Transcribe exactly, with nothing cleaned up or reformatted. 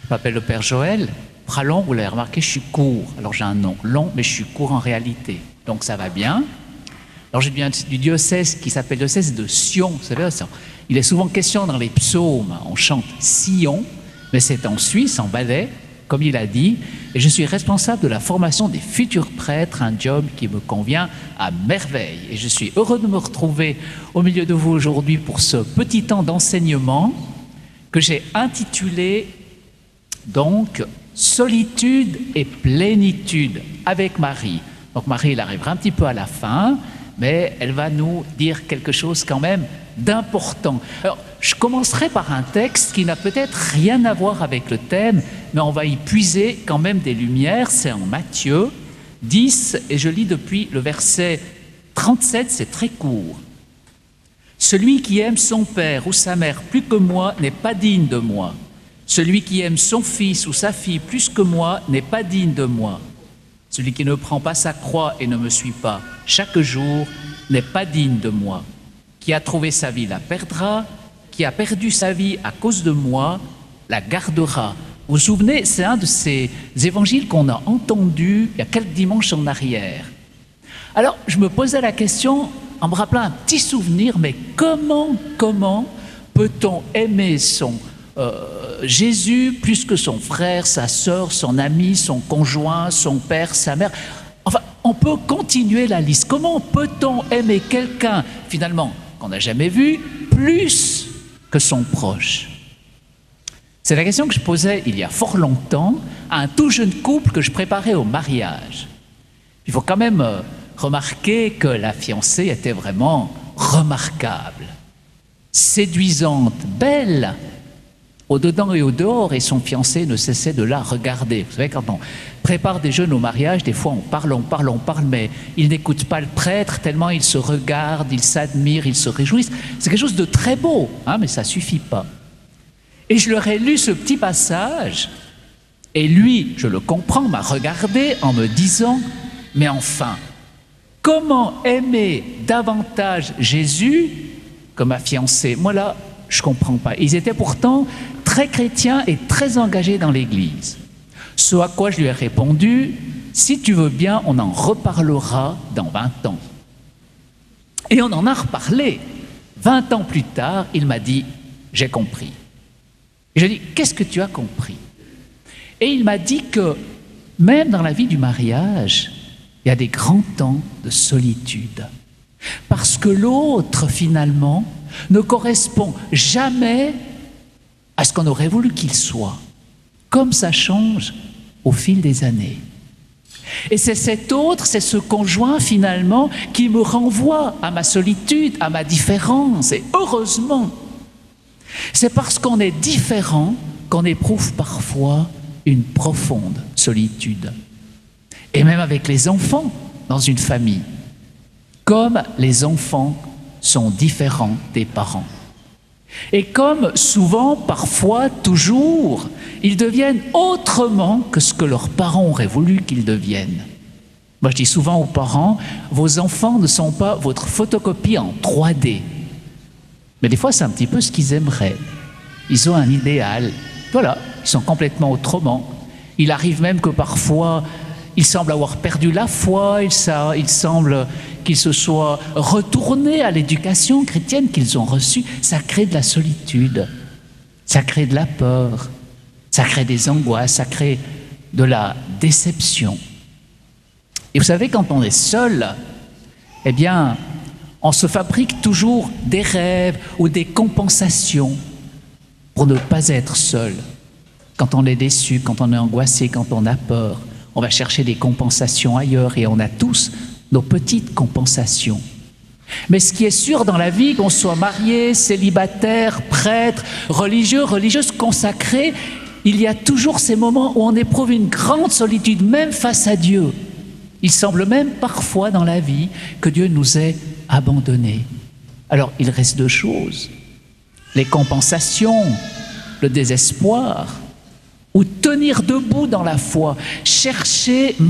m'appelle le Père Joël. Pralong, vous l'avez remarqué, je suis court. Alors j'ai un nom long, mais je suis court en réalité. Donc ça va bien. Alors je viens du diocèse qui s'appelle le diocèse de Sion. Vous savez, il est souvent question dans les psaumes, on chante Sion, mais c'est en Suisse, en Valais, comme il a dit. Et je suis responsable de la formation des futurs prêtres, un job qui me convient à merveille. Et je suis heureux de me retrouver au milieu de vous aujourd'hui pour ce petit temps d'enseignement que j'ai intitulé donc « Solitude et plénitude » avec Marie. Donc Marie, elle arrivera un petit peu à la fin, mais elle va nous dire quelque chose quand même d'important. Alors, je commencerai par un texte qui n'a peut-être rien à voir avec le thème, mais on va y puiser quand même des lumières. C'est en Matthieu dix, et je lis depuis le verset trente-sept, c'est très court. « Celui qui aime son père ou sa mère plus que moi n'est pas digne de moi. Celui qui aime son fils ou sa fille plus que moi n'est pas digne de moi. Celui qui ne prend pas sa croix et ne me suit pas chaque jour n'est pas digne de moi. Qui a trouvé sa vie la perdra, qui a perdu sa vie à cause de moi la gardera. » Vous vous souvenez, c'est un de ces évangiles qu'on a entendu il y a quelques dimanches en arrière. Alors, je me posais la question en me rappelant un petit souvenir, mais comment, comment peut-on aimer son euh, Jésus plus que son frère, sa sœur, son ami, son conjoint, son père, sa mère? Enfin, on peut continuer la liste. Comment peut-on aimer quelqu'un, finalement, qu'on n'a jamais vu, plus que son proche? C'est la question que je posais il y a fort longtemps à un tout jeune couple que je préparais au mariage. Il faut quand même euh, remarquer que la fiancée était vraiment remarquable, séduisante, belle, au dedans et au dehors, et son fiancé ne cessait de la regarder. Vous savez, quand on prépare des jeunes au mariage, des fois on parle, on parle, on parle, mais ils n'écoutent pas le prêtre, tellement ils se regardent, ils s'admirent, ils se réjouissent. C'est quelque chose de très beau, hein, mais ça ne suffit pas. Et je leur ai lu ce petit passage, et lui, je le comprends, m'a regardé en me disant, mais enfin, comment aimer davantage Jésus que ma fiancée? Moi là, je ne comprends pas. Ils étaient pourtant très chrétiens et très engagés dans l'Église. Ce à quoi je lui ai répondu, si tu veux bien, on en reparlera dans vingt ans. Et on en a reparlé. vingt ans plus tard, il m'a dit, j'ai compris. Et je lui ai dit, qu'est-ce que tu as compris? Et il m'a dit que même dans la vie du mariage, il y a des grands temps de solitude. Parce que l'autre, finalement, ne correspond jamais à ce qu'on aurait voulu qu'il soit, comme ça change au fil des années. Et c'est cet autre, c'est ce conjoint, finalement, qui me renvoie à ma solitude, à ma différence. Et heureusement, c'est parce qu'on est différent qu'on éprouve parfois une profonde solitude. Et même avec les enfants dans une famille, comme les enfants sont différents des parents. Et comme souvent, parfois, toujours, ils deviennent autrement que ce que leurs parents auraient voulu qu'ils deviennent. Moi, je dis souvent aux parents, vos enfants ne sont pas votre photocopie en trois D. Mais des fois, c'est un petit peu ce qu'ils aimeraient. Ils ont un idéal. Voilà, ils sont complètement autrement. Il arrive même que parfois, ils semblent avoir perdu la foi, il, ça, il semble qu'ils se soient retournés à l'éducation chrétienne qu'ils ont reçue. Ça crée de la solitude, ça crée de la peur, ça crée des angoisses, ça crée de la déception. Et vous savez, quand on est seul, eh bien, on se fabrique toujours des rêves ou des compensations pour ne pas être seul. Quand on est déçu, quand on est angoissé, quand on a peur, on va chercher des compensations ailleurs et on a tous nos petites compensations. Mais ce qui est sûr dans la vie, qu'on soit marié, célibataire, prêtre, religieux, religieuse, consacré, il y a toujours ces moments où on éprouve une grande solitude, même face à Dieu. Il semble même parfois dans la vie que Dieu nous ait abandonnés. Alors, il reste deux choses. Les compensations, le désespoir, ou tenir debout dans la foi, chercher